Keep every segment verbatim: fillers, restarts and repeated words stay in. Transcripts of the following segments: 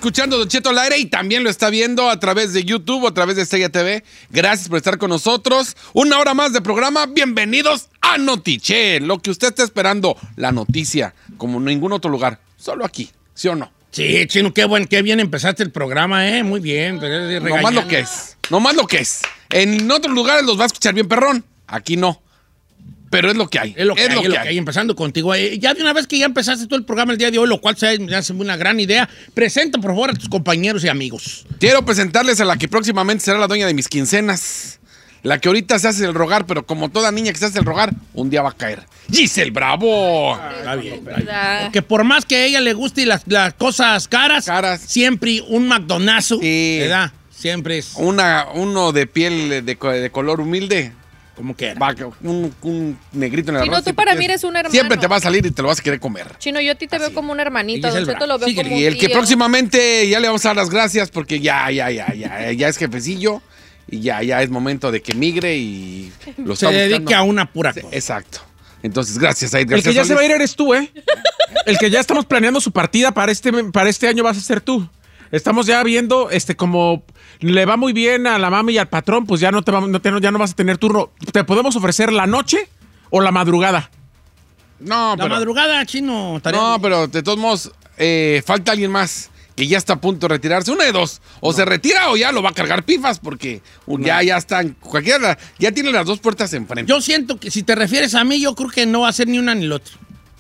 escuchando Don Cheto al aire y también lo está viendo a través de YouTube o a través de Estrella T V. Gracias por estar con nosotros. Una hora más de programa. Bienvenidos a Notiche. Lo que usted está esperando, la noticia, como en ningún otro lugar. Solo aquí, ¿sí o no? Sí, Chino, qué, buen, qué bien empezaste el programa, ¿eh? Muy bien. Pero no más lo que es. No más lo que es. En otros lugares los va a escuchar bien perrón. Aquí no. Pero es lo que hay. Es lo que, es hay, lo que, es lo que hay. hay. Empezando contigo. Eh, ya de una vez que ya empezaste todo el programa el día de hoy, lo cual se me hace una gran idea, presenta por favor a tus compañeros y amigos. Quiero presentarles a la que próximamente será la dueña de mis quincenas. La que ahorita se hace el rogar, pero como toda niña que se hace el rogar, un día va a caer. ¡Giselle Bravo! Ah, está bien, está bien. Porque por más que a ella le guste las, las cosas caras, caras, siempre un McDonazo, sí. ¿Verdad? Siempre es... Una, uno de piel de, de color humilde. Como que era. Va, un, un negrito en la Chino, tú para mí eres un hermano. Siempre te va a salir y te lo vas a querer comer. Chino, yo a ti te Así. veo como un hermanito. Don Cheto lo veo sí, como y el un que tío. próximamente ya le vamos a dar las gracias porque ya, ya, ya, ya, ya es jefecillo y ya, ya es momento de que migre y lo se dedique a una pura cosa. Exacto. Entonces, gracias a Edgar. El que ya se va a ir eres tú, ¿eh? El que ya estamos planeando su partida para este, para este año vas a ser tú. Estamos ya viendo, este, como le va muy bien a la mami y al patrón, pues ya no te va, no te, ya no vas a tener turno. ¿Te podemos ofrecer la noche o la madrugada? No, la pero, madrugada, Chino. No, pero de todos modos, eh, falta alguien más que ya está a punto de retirarse. Una de dos. O no. se retira o ya lo va a cargar pifas porque no. ya, ya están, cualquiera, ya tiene las dos puertas enfrente. Yo siento que si te refieres a mí, yo creo que no va a ser ni una ni la otra.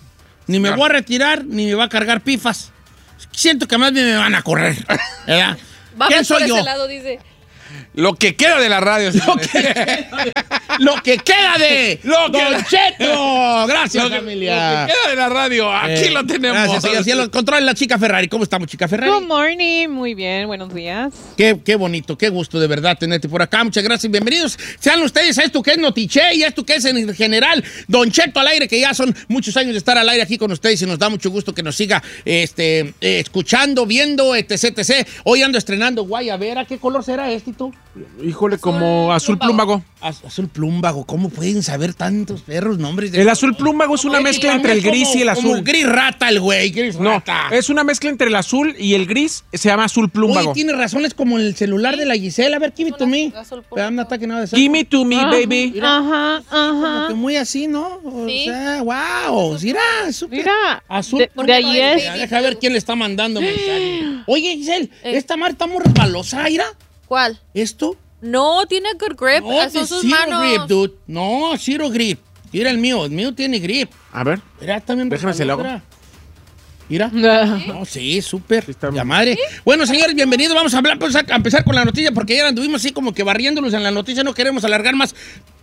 Ni me claro. voy a retirar, ni me va a cargar pifas. Siento que más bien me van a correr. ¿Verdad? ¿Quién soy yo? Lado, dice. Lo que queda de la radio. Lo que queda de, lo que queda de lo que, Don Cheto. Gracias, lo que, familia. Lo que queda de la radio. Aquí eh, lo tenemos. Gracias, señor. Sí, lo controla la chica Ferrari. ¿Cómo estamos, chica Ferrari? Good morning. Muy bien. Buenos días. Qué, qué bonito, qué gusto de verdad tenerte por acá. Muchas gracias. Bienvenidos. Sean ustedes a esto que es Notiche y a esto que es en general Don Cheto al aire, que ya son muchos años de estar al aire aquí con ustedes y nos da mucho gusto que nos siga este, eh, escuchando, viendo, etc, etcétera. Hoy ando estrenando Guayabera. ¿Qué color será este, tú? Híjole, como azul plúmbago. Az, azul plúmbago. ¿Cómo pueden saber tantos perros nombres? De el azul plúmbago es una mezcla entre el gris como, y el azul. Como gris rata el güey. Gris no, rata. Es una mezcla entre el azul y el gris. Se llama azul plúmbago. Oye, tiene razón. Es como el celular de la Gisela. A ver, give it to me. Un ataque nada de give me to me, ah, baby. Mira, ajá, ajá. Como que muy así, ¿no? O sí. sea, wow. Mira, super. Mira, azul. De, de ahí es. Deja ver quién le está mandando mensaje. Oye, Giselle, eh. esta mar está muy resbalosa, ¿ira? ¿Cuál? ¿Esto? No, tiene good grip. No, son sus zero manos. grip, dude. No, zero grip. Mira el mío, el mío tiene grip. A ver. Mira, también. Déjame se lo hago. Mira. No, sí, súper. Sí, la madre. ¿Sí? Bueno, señores, bienvenidos. Vamos a hablar, pues, a empezar con la noticia, porque ya anduvimos así como que barriéndolos en la noticia. No queremos alargar más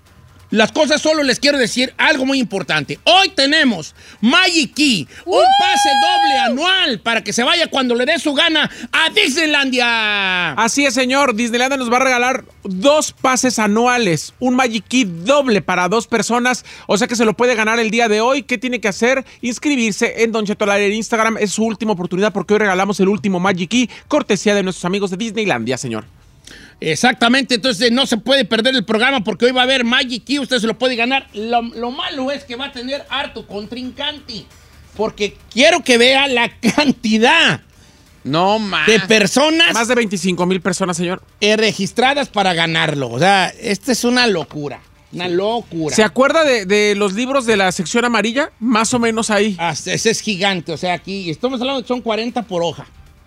las cosas. Solo les quiero decir algo muy importante. Hoy tenemos Magic Key, un ¡Uh! pase doble anual para que se vaya cuando le dé su gana a Disneylandia. Así es, señor. Disneylandia nos va a regalar dos pases anuales, un Magic Key doble para dos personas, o sea que se lo puede ganar el día de hoy. ¿Qué tiene que hacer? Inscribirse en Don Cheto al aire en Instagram. Es su última oportunidad porque hoy regalamos el último Magic Key, cortesía de nuestros amigos de Disneylandia, señor. Exactamente, entonces no se puede perder el programa porque hoy va a haber Magic Key, usted se lo puede ganar. Lo, lo malo es que va a tener harto contrincante, porque quiero que vea la cantidad no más de personas. Más de veinticinco mil personas, señor. Eh, registradas para ganarlo. O sea, esta es una locura. Una locura. ¿Se acuerda de, de los libros de la sección amarilla? Más o menos ahí. Ah, ese es gigante, o sea, aquí estamos hablando de que son cuarenta por hoja.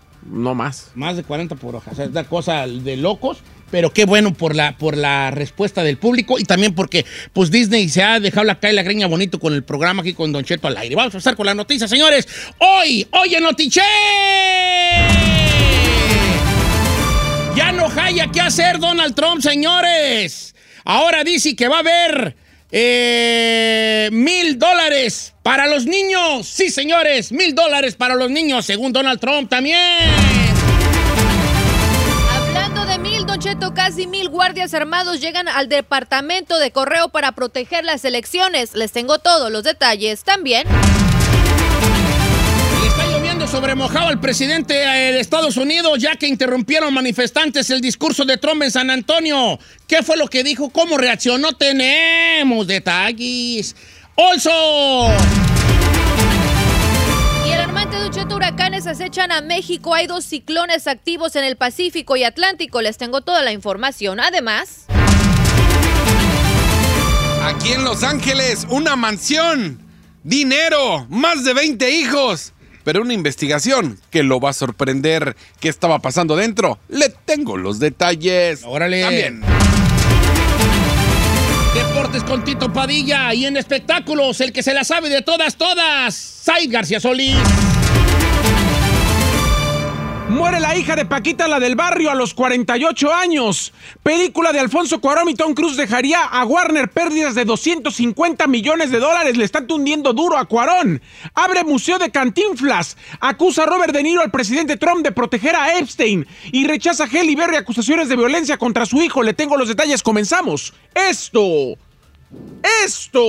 No más. Más de cuarenta por hoja. O sea, es una cosa de locos, pero qué bueno por la, por la respuesta del público y también porque pues Disney se ha dejado la calle la greña bonito con el programa aquí con Don Cheto al aire. Vamos a empezar con la noticia, señores. Hoy, hoy en Notiche. Ya no haya qué hacer Donald Trump, señores. Ahora dice que va a haber eh, mil dólares para los niños. Sí, señores, mil dólares para los niños, según Donald Trump también. Hablando de mil, Don Cheto, casi mil guardias armados llegan al departamento de correo para proteger las elecciones. Les tengo todos los detalles también. Le está lloviendo sobre mojado al presidente de Estados Unidos, ya que interrumpieron manifestantes el discurso de Trump en San Antonio. ¿Qué fue lo que dijo? ¿Cómo reaccionó? Tenemos detalles. ¡Also! Y el armante Don Cheto, momento, huracanes acechan a México. Hay dos ciclones activos en el Pacífico y Atlántico. Les tengo toda la información. Además, aquí en Los Ángeles, una mansión, dinero, más de veinte hijos. Pero una investigación que lo va a sorprender. ¿Qué estaba pasando dentro? Le tengo los detalles. Órale. También. Deportes con Tito Padilla y en espectáculos, el que se la sabe de todas, todas, Said García Solís. Muere la hija de Paquita, la del barrio, a los cuarenta y ocho años. Película de Alfonso Cuarón y Tom Cruise dejaría a Warner pérdidas de doscientos cincuenta millones de dólares. Le están tundiendo duro a Cuarón. Abre museo de Cantinflas. Acusa a Robert De Niro al presidente Trump de proteger a Epstein. Y rechaza a Halle Berry acusaciones de violencia contra su hijo. Le tengo los detalles. Comenzamos. Esto. Esto.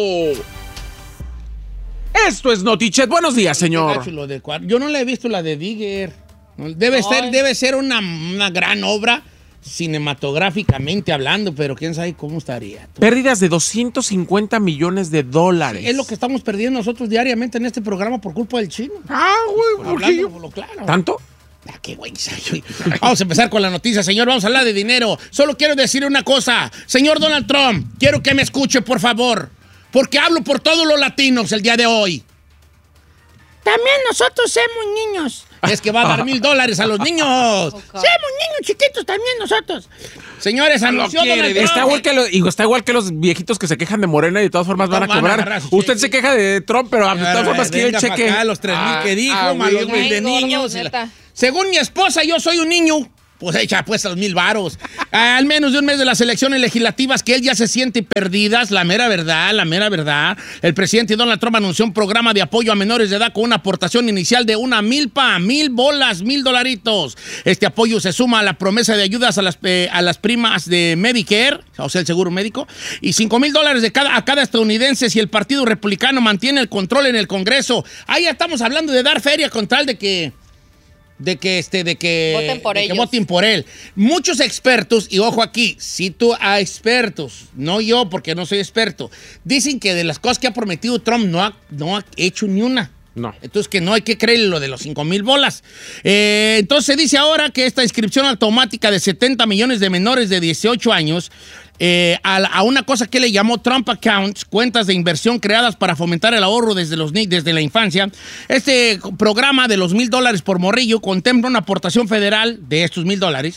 Esto es Notichet. Buenos días, señor. Yo no le he visto la de Digger. Debe ser, debe ser una, una gran obra cinematográficamente hablando, pero quién sabe cómo estaría. Pérdidas de doscientos cincuenta millones de dólares. Sí, es lo que estamos perdiendo nosotros diariamente en este programa por culpa del chino. Ah, güey, hablando por lo claro. ¿Tanto? Ah, qué güey. Vamos a empezar con la noticia, señor. Vamos a hablar de dinero. Solo quiero decir una cosa. Señor Donald Trump, quiero que me escuche, por favor, porque hablo por todos los latinos el día de hoy. También nosotros somos niños. Es que va a dar mil dólares a los niños. Oh, somos niños chiquitos también nosotros. Señores, anunció Donald Trump. Está igual, que los, está igual que los viejitos que se quejan de Morena y de todas formas no van a cobrar. A Usted cheque. Se queja de Trump, pero de todas formas quiere el cheque. Acá, los tres mil que dijo, ah, más los mil de niños. La... Según mi esposa, yo soy un niño. Pues echa pues a los mil varos. Al menos de un mes de las elecciones legislativas que él ya se siente perdidas, la mera verdad, la mera verdad. El presidente Donald Trump anunció un programa de apoyo a menores de edad con una aportación inicial de una milpa, mil bolas, mil dolaritos. Este apoyo se suma a la promesa de ayudas a las, eh, a las primas de Medicare, o sea, el seguro médico, y cinco mil dólares de cada, a cada estadounidense si el Partido Republicano mantiene el control en el Congreso. Ahí ya estamos hablando de dar feria con tal de que... de que este de que voten por de ellos. Que voten por él. Muchos expertos, y ojo aquí, cito a expertos, no yo porque no soy experto, dicen que de las cosas que ha prometido Trump no ha, no ha hecho ni una. No. Entonces que no hay que creer lo de los cinco mil bolas. Eh, entonces se dice ahora que esta inscripción automática de setenta millones de menores de dieciocho años eh, a, a una cosa que le llamó Trump Accounts, cuentas de inversión creadas para fomentar el ahorro desde, los, desde la infancia. Este programa de los mil dólares por morrillo contempla una aportación federal de estos mil dólares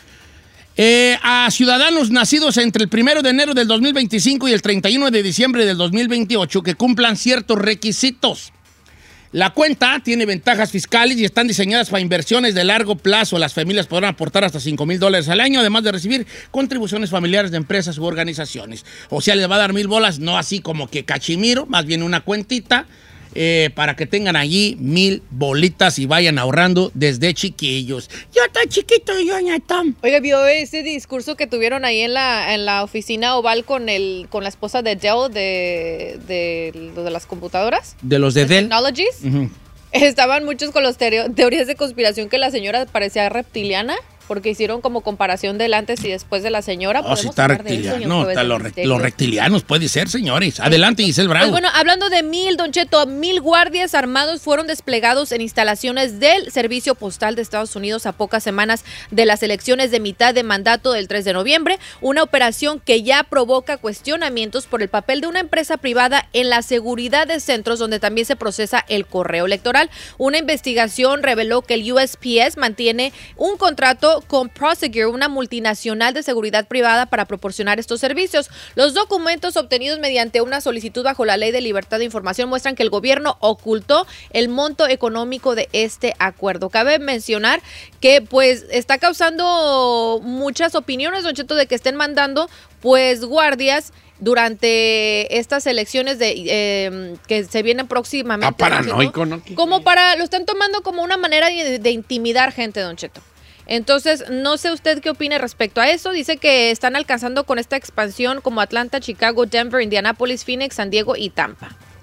Eh, a ciudadanos nacidos entre el primero de enero del dos mil veinticinco y el treinta y uno de diciembre del dos mil veintiocho que cumplan ciertos requisitos. La cuenta tiene ventajas fiscales y están diseñadas para inversiones de largo plazo. Las familias podrán aportar hasta cinco mil dólares al año, además de recibir contribuciones familiares de empresas u organizaciones. O sea, les va a dar mil bolas, no así como que cachimiro, más bien una cuentita eh, para que tengan allí mil bolitas y vayan ahorrando desde chiquillos. Yo estoy chiquito, yo ya Tom. Oiga, ¿vio ese discurso que tuvieron ahí en la, en la oficina oval con el con la esposa de Dell de, de, de, de las computadoras? De los de Dell. Technologies. Uh-huh. Estaban muchos con las teorías de conspiración que la señora parecía reptiliana. Porque hicieron como comparación del antes y después de la señora. Oh, si está reptiliano. No, está los, re, los reptilianos puede ser, señores. Adelante, Giselle Bravo. Pues bueno, hablando de mil, Don Cheto, mil guardias armados fueron desplegados en instalaciones del Servicio Postal de Estados Unidos a pocas semanas de las elecciones de mitad de mandato del tres de noviembre. Una operación que ya provoca cuestionamientos por el papel de una empresa privada en la seguridad de centros donde también se procesa el correo electoral. Una investigación reveló que el U S P S mantiene un contrato con Prosegur, una multinacional de seguridad privada, para proporcionar estos servicios. Los documentos obtenidos mediante una solicitud bajo la Ley de Libertad de Información muestran que el gobierno ocultó el monto económico de este acuerdo. Cabe mencionar que pues está causando muchas opiniones, Don Cheto, de que estén mandando pues guardias durante estas elecciones de eh, que se vienen próximamente. Está paranoico, ¿no? Como para, lo están tomando como una manera de, de intimidar gente, Don Cheto. Entonces, no sé usted qué opine respecto a eso. Dice que están alcanzando con esta expansión como Atlanta, Chicago, Denver, Indianapolis, Phoenix, San Diego y Tampa.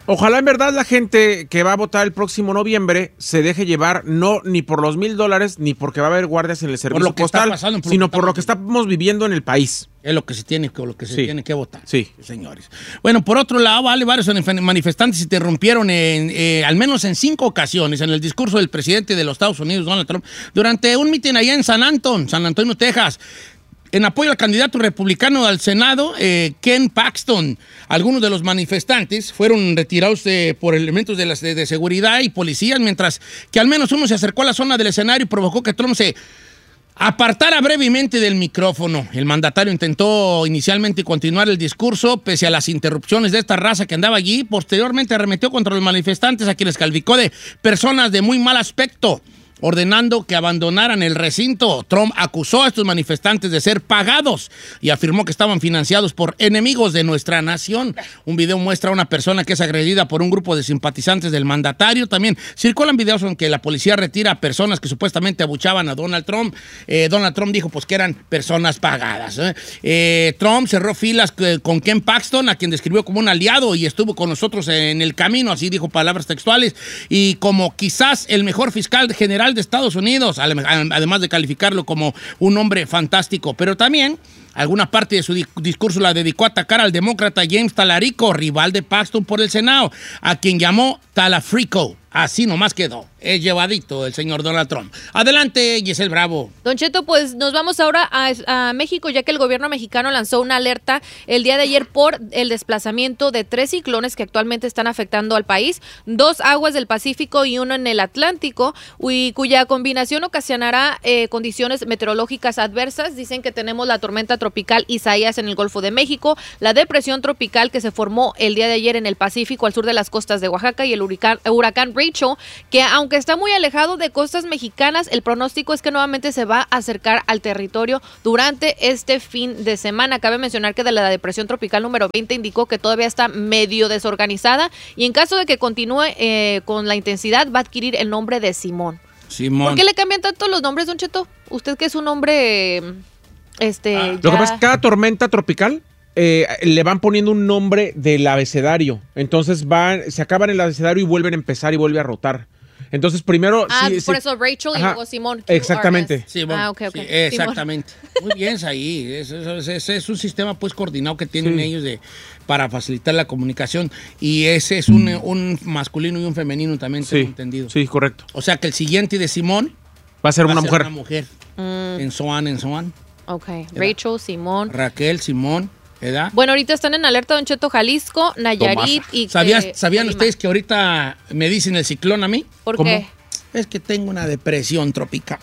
Ojalá en verdad la gente que va a votar el próximo noviembre se deje llevar no ni por los mil dólares ni porque va a haber guardias en el servicio lo que está postal, pasando, por lo sino que por lo que estamos estamos viviendo en el país. Es lo que se tiene, lo que se Sí. tiene que votar. Sí. Señores. Bueno, por otro lado, vale, varios manifestantes interrumpieron en, eh, al menos en cinco ocasiones en el discurso del presidente de los Estados Unidos, Donald Trump, durante un mitin allá en San Antonio, San Antonio, Texas, en apoyo al candidato republicano al Senado, eh, Ken Paxton. Algunos de los manifestantes fueron retirados eh, por elementos de, las, de, de seguridad y policías, mientras que al menos uno se acercó a la zona del escenario y provocó que Trump se apartara brevemente del micrófono. El mandatario intentó inicialmente continuar el discurso pese a las interrupciones de esta raza que andaba allí. Posteriormente arremetió contra los manifestantes, a quienes calificó de personas de muy mal aspecto, ordenando que abandonaran el recinto. Trump acusó a estos manifestantes de ser pagados y afirmó que estaban financiados por enemigos de nuestra nación. Un video muestra a una persona que es agredida por un grupo de simpatizantes del mandatario. También circulan videos en que la policía retira a personas que supuestamente abuchaban a Donald Trump. Eh, Donald Trump dijo pues que eran personas pagadas. ¿eh? Eh, Trump cerró filas con Ken Paxton, a quien describió como un aliado y estuvo con nosotros en el camino, así dijo, palabras textuales, y como quizás el mejor fiscal general de Estados Unidos, además de calificarlo como un hombre fantástico. Pero también alguna parte de su discurso la dedicó a atacar al demócrata James Talarico, rival de Paxton por el Senado, a quien llamó Talafrico. Así nomás quedó. Es llevadito el señor Donald Trump. Adelante, Giselle Bravo. Don Cheto, pues nos vamos ahora a, a México, ya que el gobierno mexicano lanzó una alerta el día de ayer por el desplazamiento de tres ciclones que actualmente están afectando al país, dos aguas del Pacífico y uno en el Atlántico, y cuya combinación ocasionará eh, condiciones meteorológicas adversas. Dicen que tenemos la tormenta tropical Isaías en el Golfo de México, la depresión tropical que se formó el día de ayer en el Pacífico al sur de las costas de Oaxaca y el huracán, huracán Rachel, que aunque está muy alejado de costas mexicanas, el pronóstico es que nuevamente se va a acercar al territorio durante este fin de semana. Cabe mencionar que de la depresión tropical número veinte indicó que todavía está medio desorganizada y en caso de que continúe eh, con la intensidad va a adquirir el nombre de Simón. Simón. ¿Por qué le cambian tanto los nombres, Don Cheto? Usted que es un hombre, este, Ah. ya... Lo que pasa es que cada tormenta tropical eh, le van poniendo un nombre del abecedario. Entonces van, se acaban el abecedario y vuelven a empezar y vuelve a rotar. Entonces primero... Ah, sí, por sí. eso Rachel y Ajá. luego Simón. Exactamente. Sí, bueno, Ah, ok, ok. sí, Simón. exactamente. Muy bien, ahí. Es, es, es, es un sistema pues coordinado que tienen Sí. ellos de para facilitar la comunicación. Y ese es un, un masculino y un femenino también, tengo Sí, entendido. sí, correcto. O sea que el siguiente de Simón Va a ser va una a ser mujer. una mujer. Mm, En so on, en so on. ok, Rachel, Simón. Raquel, Simón, ¿verdad? Bueno, ahorita están en alerta Don Cheto, Jalisco, Nayarit Tomás. y... ¿Sabías, eh, ¿Sabían Colima. ustedes que ahorita me dicen el ciclón a mí? ¿Por ¿Cómo? qué? Es que tengo una depresión tropical.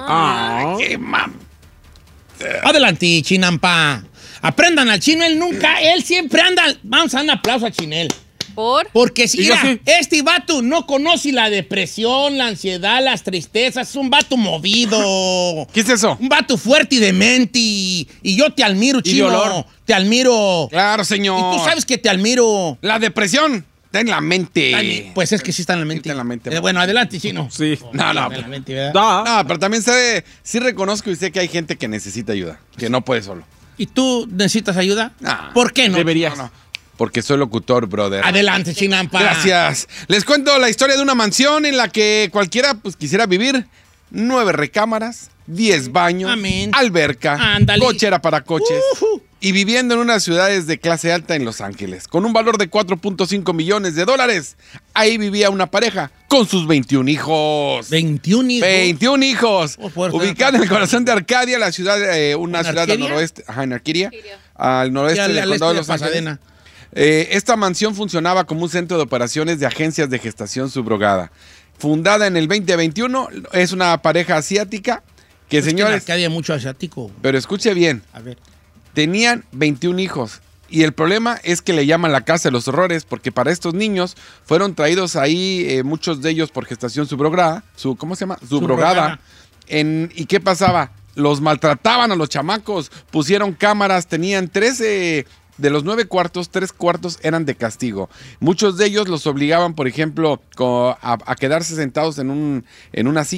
Ah. ¡Qué mam! Adelante, Chinampa. Aprendan al chino, él nunca, él siempre anda. Vamos a dar un aplauso a Chinel. ¿Por? Porque si Y yo mira, sí. este vato no conoce la depresión, la ansiedad, las tristezas. Es un vato movido. ¿Qué es eso? Un vato fuerte y demente. Y, y yo te admiro, de chino. olor. Te admiro. Claro, señor. Y tú sabes que te admiro. La depresión está en la mente. Dani, pues es que sí está en la mente. está en la mente. Eh, bueno, adelante, chino. Sí. No, no, Está en la mente, ¿verdad? Da. No, pero también sé, sí reconozco y sé que hay gente que necesita ayuda, que no puede solo. ¿Y tú necesitas ayuda? No. ¿Por qué no? Deberías. No, no, porque soy locutor, brother. Adelante, Chinampa. Gracias. Les cuento la historia de una mansión en la que cualquiera pues, quisiera vivir. Nueve recámaras, diez baños, Amén. alberca, Ándale. cochera para coches. Ujú. Y viviendo en unas ciudades de clase alta en Los Ángeles, con un valor de cuatro punto cinco millones de dólares. Ahí vivía una pareja con sus veintiún hijos. veintiún hijos. veintiún hijos. Oh, por Ubicada en el corazón de Arcadia, la ciudad, eh, una ¿En ciudad al Arcadia? noroeste. Ajá, en Arcadia. Arcadia. Al Y noroeste al- del al condado de este Los de Ángeles. Pasadena. Eh, esta mansión funcionaba como un centro de operaciones de agencias de gestación subrogada. Fundada en el veinte veintiuno, es una pareja asiática que, Es que en señores, Arcadia hay mucho asiático. pero escuche bien, A ver. tenían veintiún hijos. Y el problema es que le llaman la casa de los horrores, porque para estos niños fueron traídos ahí, eh, muchos de ellos por gestación subrogada, su, ¿cómo se llama? Subrogada. Subrogada. En, ¿Y qué pasaba? Los maltrataban a los chamacos, pusieron cámaras, tenían trece... De los nueve cuartos, tres cuartos eran de castigo. Muchos de ellos los obligaban, por ejemplo, co- a, a quedarse sentados en, un, en una silla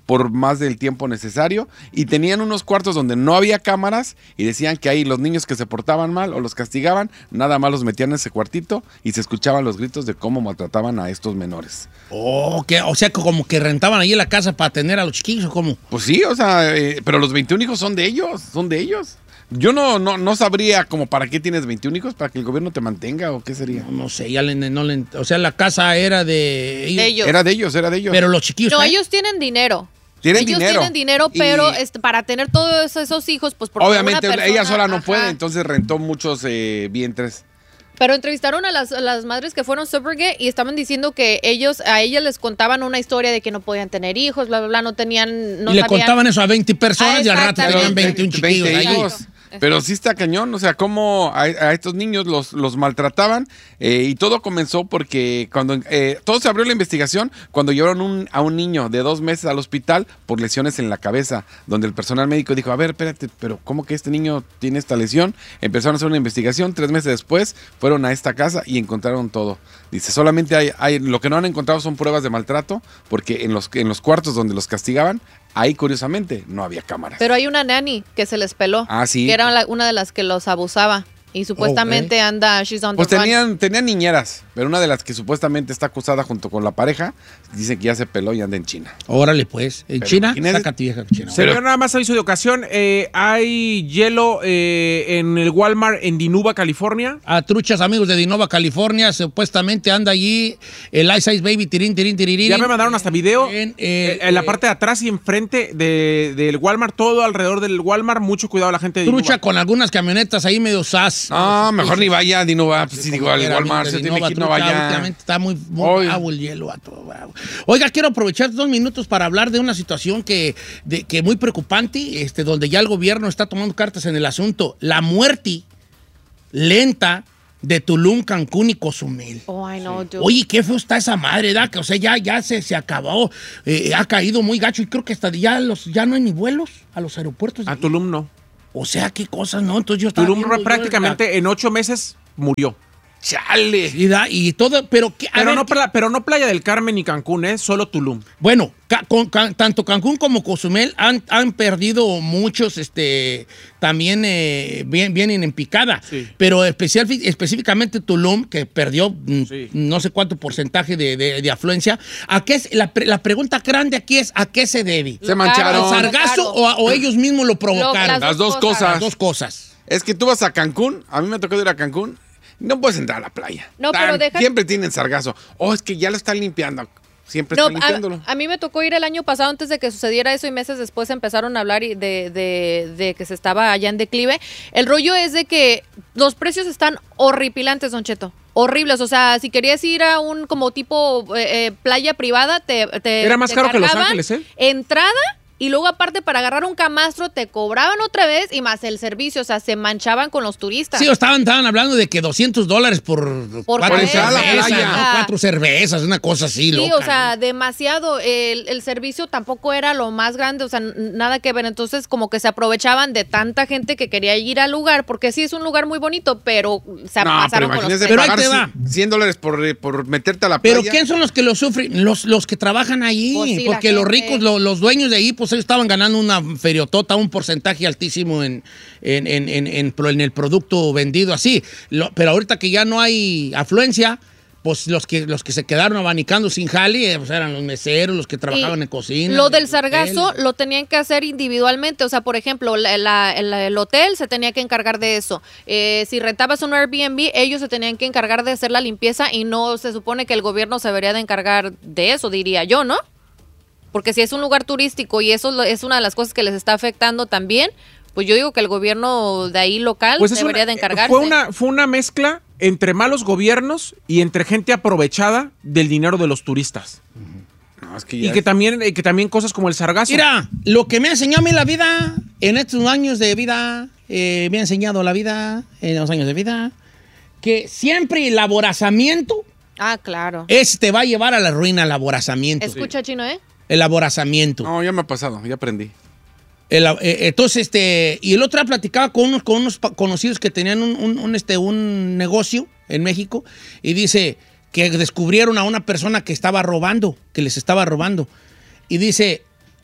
por más del tiempo necesario y tenían unos cuartos donde no había cámaras y decían que ahí los niños que se portaban mal o los castigaban, nada más los metían en ese cuartito y se escuchaban los gritos de cómo maltrataban a estos menores. Oh, que, o sea, como que rentaban ahí la casa para tener a los chiquillos, ¿o cómo? Pues sí, o sea, eh, pero los veintiún hijos son de ellos, son de ellos. Yo no, no, no sabría como para qué tienes veintiún hijos, para que el gobierno te mantenga o qué sería. No, no sé, ya le, no le, o sea, la casa era de ellos. De ellos. Era de ellos, era de ellos. Pero los chiquillos. No, ¿eh? ellos tienen dinero. Tienen ellos dinero. tienen dinero, Y- pero este, para tener todos esos hijos, pues porque Obviamente una persona- ella sola no ajá. puede, entonces rentó muchos eh, vientres. Pero entrevistaron a las, a las madres que fueron subrogate y estaban diciendo que ellos, a ellas les contaban una historia de que no podían tener hijos, bla, bla, bla, no tenían, no y le sabían. contaban eso a veinte personas Ah, y al rato exactamente. tenían veintiún chiquillos veinte ahí. hijos. Pero sí está cañón, o sea, cómo a, a estos niños los, los maltrataban eh, y todo comenzó porque cuando eh, todo se abrió la investigación cuando llevaron un, a un niño de dos meses al hospital por lesiones en la cabeza, donde el personal médico dijo, a ver, espérate, pero ¿cómo que este niño tiene esta lesión? Empezaron a hacer una investigación, tres meses después fueron a esta casa y encontraron todo. Dice, solamente hay, hay lo que no han encontrado son pruebas de maltrato, porque en los, en los cuartos donde los castigaban, ahí curiosamente no había cámaras. Pero hay una nanny que se les peló. Ah, sí. Que era la- una de las que los abusaba. Y supuestamente anda, she's on Pues the run. tenían, tenían niñeras, pero una de las que supuestamente está acusada junto con la pareja, dice que ya se peló y anda en China. Órale, pues. En Pero China, imagínate- saca tu vieja China. Se vio nada más aviso de ocasión. eh, hay hielo eh, en el Walmart en Dinuba, California. A truchas amigos de Dinova, California, supuestamente anda allí el Ice Ice Baby tirín, tirín, tirín. Ya me mandaron hasta video. En, En, eh, en la eh, parte de atrás y enfrente de- del Walmart, todo alrededor del Walmart. Mucho cuidado la gente de Trucha Dinuba. con algunas camionetas ahí medio sas. No, mejor ni vaya, Dino va. Pues si digo, al Era Walmart de se tiene Dinova, que ir, no trucha, vaya. Últimamente está muy, muy Oye. bravo el hielo. A todo, bravo. Oiga, quiero aprovechar dos minutos para hablar de una situación que, de, que muy preocupante, este, donde ya el gobierno está tomando cartas en el asunto. La muerte lenta de Tulum, Cancún y Cozumel. Oh, I know, dude. Oye, qué feo está esa madre, ¿verdad? Que, o sea, ya, ya se, se acabó, eh, ha caído muy gacho y creo que hasta ya, los, ya no hay ni vuelos a los aeropuertos. de A ahí. Tulum no. O sea, qué cosas, ¿no? Entonces yo estaba Tulum viendo yo prácticamente en ocho meses murió. ¡Chale! el- y, da- y todo, pero... ¿qué? A Pero ver, no, ¿qué- pla- pero no Playa del Carmen ni Cancún, ¿eh? Solo Tulum. Bueno, ca- con- ca- tanto Cancún como Cozumel han, han perdido muchos, este, también eh, bien, vienen en picada. Sí. Pero especial, específicamente Tulum, que perdió mm, Sí. no sé cuánto porcentaje de, de- de afluencia. ¿A qué es, la, pre- la pregunta grande aquí es, ¿a qué se debe? Se mancharon. ¿Al sargazo o, a- o ellos mismos lo provocaron? Lo- Las dos cosas. Las dos cosas. Es que tú vas a Cancún, a mí me tocó ir a Cancún, no puedes entrar a la playa. No, pero deja- Siempre tienen sargazo. Oh, es que ya lo están limpiando. Siempre No, están limpiándolo. a, a mí me tocó ir el año pasado antes de que sucediera eso y meses después empezaron a hablar y de, de- de que se estaba allá en declive. El rollo es de que los precios están horripilantes, Don Cheto. Horribles. O sea, si querías ir a un como tipo eh, eh, playa privada, te, te Era más te caro que Los cargaban Ángeles, ¿eh? Entrada. Y luego aparte para agarrar un camastro te cobraban otra vez y más el servicio, o sea, se manchaban con los turistas. Sí, estaban, estaban hablando de que doscientos dólares por, Por cuatro entrar a la cervezas, playa. ¿no? Cuatro cervezas, una cosa así, Sí, loca, o sea, ¿no? demasiado. El, el servicio tampoco era lo más grande, o sea, n- nada que ver. Entonces, como que se aprovechaban de tanta gente que quería ir al lugar, porque sí es un lugar muy bonito, pero se No, pero pasaron con los imagínate precios. Pero ahí pagar te va. cien- cien dólares por, eh, por meterte a la playa. Pero ¿quién son los que lo sufren? Los, los que trabajan ahí. Pues sí, la porque los gente. ricos, lo- los dueños de ahí, pues ellos estaban ganando una feriotota, un porcentaje altísimo en, en, en, en, en pro- en el producto vendido así. Lo- pero ahorita que ya no hay afluencia, pues los que, los que se quedaron abanicando sin jali, eh, pues eran los meseros, los que trabajaban Y en cocina. Lo del los sargazo hoteles. lo tenían que hacer individualmente. O sea, por ejemplo, la- la- el, el hotel se tenía que encargar de eso. Eh, si rentabas un Airbnb, ellos se tenían que encargar de hacer la limpieza y no se supone que el gobierno se debería de encargar de eso, diría yo, ¿no? Porque si es un lugar turístico y eso es lo- es una de las cosas que les está afectando también, pues yo digo que el gobierno de ahí local Pues es debería una- de encargarse. Fue una, fue una mezcla entre malos gobiernos y entre gente aprovechada del dinero de los turistas. No, es que Y ya que es- también, eh, que también cosas como el sargazo. Mira, lo que me ha enseñado a mí la vida, en estos años de vida, eh, me ha enseñado la vida, en los años de vida, que siempre el aborazamiento Ah, claro. es, te va a llevar a la ruina, el aborazamiento. Escucha, Chino, ¿eh? El aborazamiento. No, ya me ha pasado, ya aprendí. El, eh, entonces, este, y el otro día platicaba con unos, con unos pa- conocidos que tenían un, un- un, este, un negocio en México y dice que descubrieron a una persona que estaba robando, que les estaba robando. Y dice,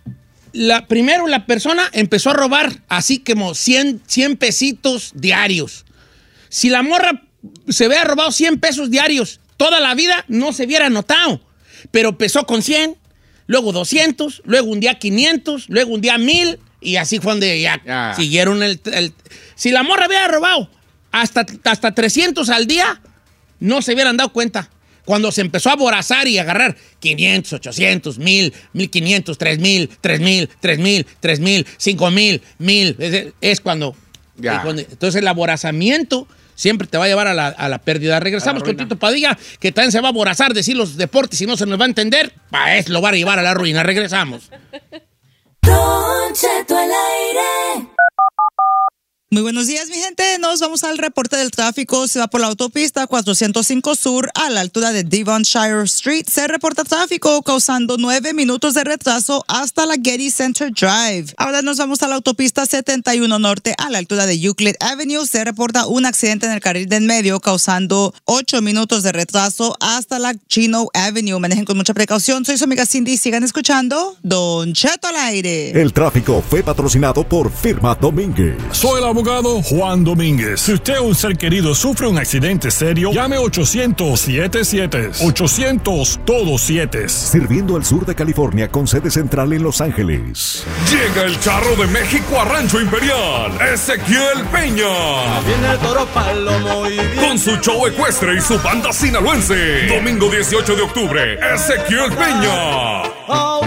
la, primero la persona empezó a robar así como cien, cien pesitos diarios. Si la morra se hubiera robado cien pesos diarios toda la vida, no se hubiera notado. Pero empezó con cien, luego doscientos, luego un día quinientos, luego un día mil, y así fue donde ya Ah. siguieron el, el... Si la morra hubiera robado hasta, hasta trescientos al día, no se hubieran dado cuenta. Cuando se empezó a aborazar y agarrar quinientos, ochocientos, mil, mil quinientos, tres mil, tres mil, tres mil, tres mil, cinco mil, mil, es, es cuando, Ya. es cuando... Entonces el aborazamiento siempre te va a llevar a la, a la pérdida. Regresamos con Tito Padilla, que también se va a aborazar decir los deportes y no se nos va a entender. Pa' eso lo va a llevar a la ruina. Regresamos. Don Cheto al aire. Muy buenos días, mi gente. Nos vamos al reporte del tráfico. Se va por la autopista cuatrocientos cinco Sur a la altura de Devonshire Street. Se reporta tráfico causando nueve minutos de retraso hasta la Getty Center Drive. Ahora nos vamos a la autopista setenta y uno Norte a la altura de Euclid Avenue. Se reporta un accidente en el carril de en medio causando ocho minutos de retraso hasta la Chino Avenue. Manejen con mucha precaución. Soy su amiga Cindy. Sigan escuchando Don Cheto al aire. El tráfico fue patrocinado por Firma Domínguez. Soy el abogado Juan Domínguez. Si usted o un ser querido sufre un accidente serio, llame ochocientos siete siete. ochocientos todos siete. Sirviendo al sur de California con sede central en Los Ángeles. Llega el charro de México a Rancho Imperial, Ezequiel Peña. Viene el toro palomo y bien. Con su show ecuestre y su banda sinaloense. Domingo dieciocho de octubre, Ezequiel Peña. Oh,